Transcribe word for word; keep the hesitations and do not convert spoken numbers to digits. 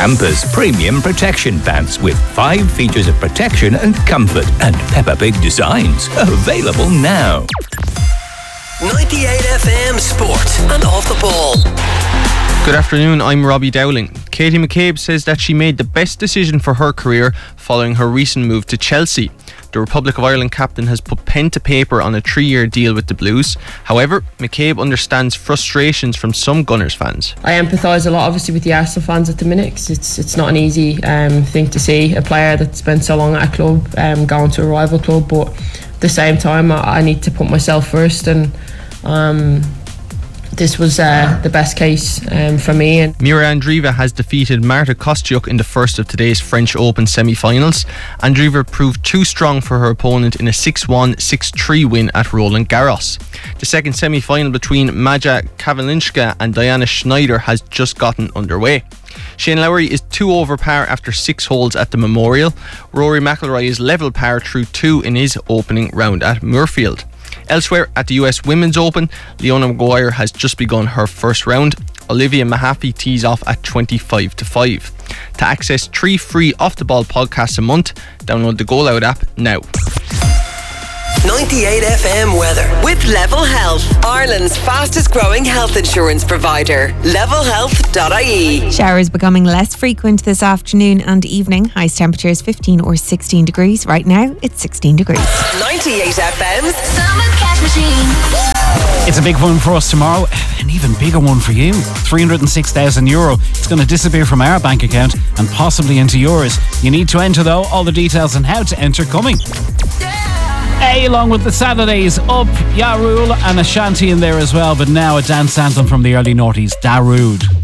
Campus Premium Protection Pants with five features of protection and comfort and Peppa Pig designs. Available now. ninety-eight F M Sport and Off the Ball. Good afternoon, I'm Robbie Dowling. Katie McCabe says that she made the best decision for her career following her recent move to Chelsea. The Republic of Ireland captain has put pen to paper on a three-year deal with the Blues. However, McCabe understands frustrations from some Gunners fans. I empathise a lot, obviously, with the Arsenal fans at the minute, 'cause it's it's not an easy um, thing to see a player that's spent so long at a club um, going to a rival club. But at the same time, I, I need to put myself first, and um, this was uh, the best case um, for me. And Mira Andreeva has defeated Marta Kostyuk in the first of today's French Open semi-finals. Andreeva proved too strong for her opponent in a six one, six three win at Roland Garros. The second semi-final between Maja Kalinska and Diana Schneider has just gotten underway. Shane Lowry is two over par after six holes at the Memorial. Rory McIlroy is level par through two in his opening round at Muirfield. Elsewhere, at the U S Women's Open, Leona Maguire has just begun her first round. Olivia Mahaffey tees off at twenty-five to five. To access three free Off the Ball podcasts a month, download the Go Loud app now. ninety-eight F M weather with Level Health, Ireland's fastest growing health insurance provider. level health dot I E. Showers becoming less frequent this afternoon and evening. Highest temperatures fifteen or sixteen degrees. Right now it's sixteen degrees. ninety-eight F M's Summer Cash Machine. It's a big one for us tomorrow, an even bigger one for you. three hundred six thousand euro. It's going to disappear from our bank account and possibly into yours. You need to enter though. All the details on how to enter coming. A, along with the Saturdays Up, Ya Rule and Ashanti in there as well. But now a dance anthem from the early noughties, Darude.